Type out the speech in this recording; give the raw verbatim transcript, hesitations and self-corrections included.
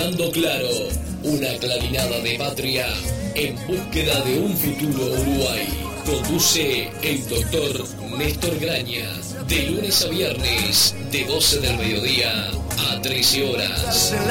Hablando Claro, una clarinada de patria en búsqueda de un futuro Uruguay. Conduce el doctor Néstor Graña, de lunes a viernes, de doce del mediodía a trece horas.